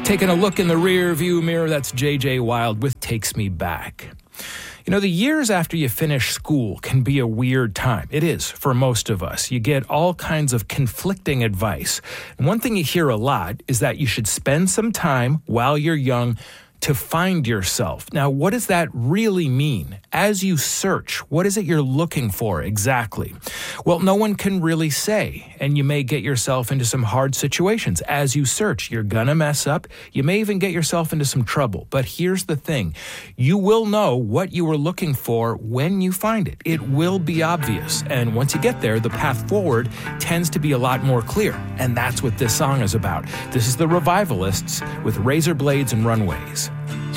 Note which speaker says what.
Speaker 1: Taking a look in the rear view mirror, that's J.J. Wild with Takes Me Back. You know, the years after you finish school can be a weird time. It is for most of us. You get all kinds of conflicting advice. And one thing you hear a lot is that you should spend some time while you're young to find yourself. Now, what does that really mean? As you search, what is it you're looking for exactly? Well, no one can really say, and you may get yourself into some hard situations. As you search, you're gonna mess up. You may even get yourself into some trouble. But here's the thing. You will know what you were looking for when you find it. It will be obvious. And once you get there, the path forward tends to be a lot more clear. And that's what this song is about. This is the Revivalists with Razor Blades and Runways.